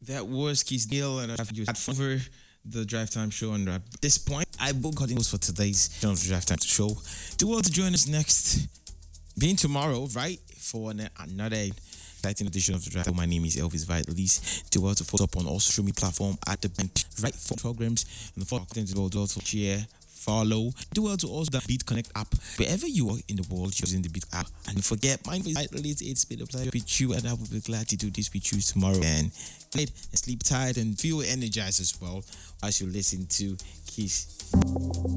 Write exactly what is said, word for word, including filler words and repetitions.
That was Keith Gill, and I've used that over the Drive Time Show. And at this point, I will cut those for today's edition of the Drive Time Show. Do well to join us next, being tomorrow, right, for an, another exciting edition of the Drive. My name is Elvis Vitalis. Do well to follow up on all social media platforms at the bench, right, for programs and the follow content. Do well to share, follow. Do well to also the Beat Connect app wherever you are in the world using the Beat app. And don't forget, my name is Vitalis. It's been a pleasure with you, and I will be glad to do this with you tomorrow. And sleep tight and feel energized as well as you listen to Kiss.